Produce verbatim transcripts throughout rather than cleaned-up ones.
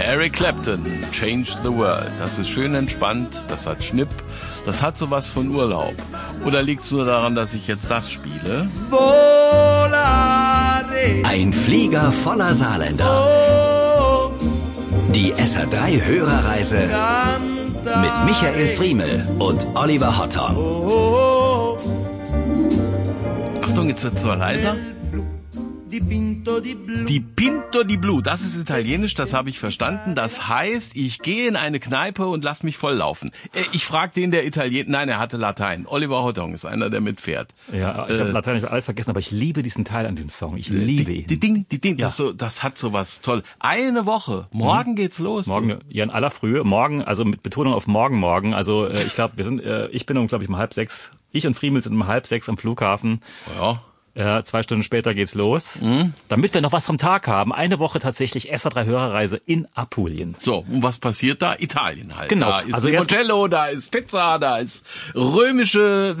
Eric Clapton, Change the World. Das ist schön entspannt, das hat Schnipp, das hat sowas von Urlaub. Oder liegt es nur daran, dass ich jetzt das spiele? Ein Flieger voller Saarländer. Die S R drei Hörerreise mit Michael Friemel und Oliver Hotton. Achtung, jetzt wird's zwar leiser. Die Pinto di Blu, das ist italienisch, das habe ich verstanden. Das heißt, ich gehe in eine Kneipe und lass mich volllaufen. Ich frage den, der Italiener, nein, er hatte Latein. Oliver Hotton ist einer, der mitfährt. Ja, ich habe äh, Latein alles vergessen, aber ich liebe diesen Teil an dem Song. Ich liebe ihn. Die Ding, die Ding, ja. das, so, das hat sowas toll. Eine Woche, morgen mhm. geht's los. Morgen, du. ja in aller Frühe, morgen, also mit Betonung auf morgen, morgen. Also äh, ich glaube, wir sind, äh, ich bin um, glaube ich, um halb sechs. Ich und Friemel sind um halb sechs am Flughafen. Ja. Ja, zwei Stunden später geht's los. Mhm. Damit wir noch was vom Tag haben. Eine Woche tatsächlich S R drei Hörerreise in Apulien. So, und was passiert da? Italien halt. Genau. Da ist also Limoncello, da ist Pizza, da ist römische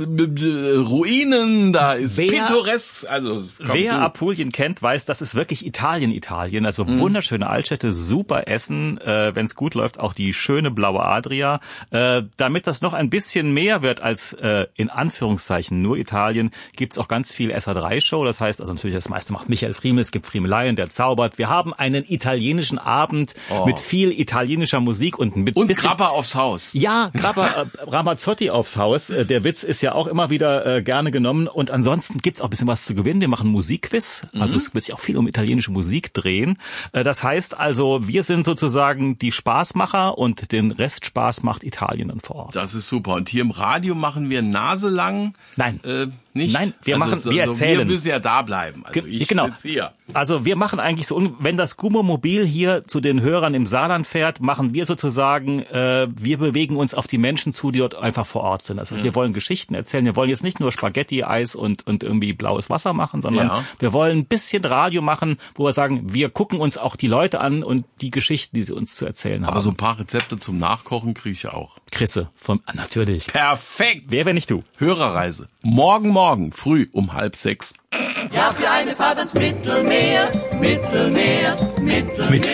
Ruinen, da ist wer, pittoresk. Also, wer du. Apulien kennt, weiß, das ist wirklich Italien, Italien. Also mhm. wunderschöne Altstädte, super Essen, äh, wenn es gut läuft, auch die schöne blaue Adria. Äh, damit das noch ein bisschen mehr wird als äh, in Anführungszeichen nur Italien, gibt's auch ganz viel S R drei Show, das heißt, also natürlich das meiste macht Michael Friemel, es gibt Friemeleien, der zaubert. Wir haben einen italienischen Abend oh. mit viel italienischer Musik und mit und bisschen Grappa aufs Haus. Ja, Grappa äh, Ramazzotti aufs Haus. Äh, der Witz ist ja auch immer wieder äh, gerne genommen und ansonsten gibt's auch ein bisschen was zu gewinnen. Wir machen Musikquiz, also mhm. es wird sich auch viel um italienische Musik drehen. Äh, das heißt also, wir sind sozusagen die Spaßmacher und den Rest Spaß macht Italien dann vor Ort. Das ist super. Und hier im Radio machen wir naselang. Nein. Äh, Nicht? Nein, wir also, machen, so, wir erzählen. Wir müssen ja da bleiben. Also ich genau. sitze hier. Also wir machen eigentlich so, wenn das Gummomobil hier zu den Hörern im Saarland fährt, machen wir sozusagen, äh, wir bewegen uns auf die Menschen zu, die dort einfach vor Ort sind. Also mhm. wir wollen Geschichten erzählen. Wir wollen jetzt nicht nur Spaghetti, Eis und und irgendwie blaues Wasser machen, sondern ja. wir wollen ein bisschen Radio machen, wo wir sagen, wir gucken uns auch die Leute an und die Geschichten, die sie uns zu erzählen haben. Aber so ein paar Rezepte zum Nachkochen kriege ich auch. Chrisse, vom, ah, natürlich. Perfekt. Wer, wenn nicht du? Hörerreise. Morgen, morgen, früh um halb sechs. Ja, für eine Fahrt ans Mittelmeer, Mittelmeer, Mittelmeer. Mit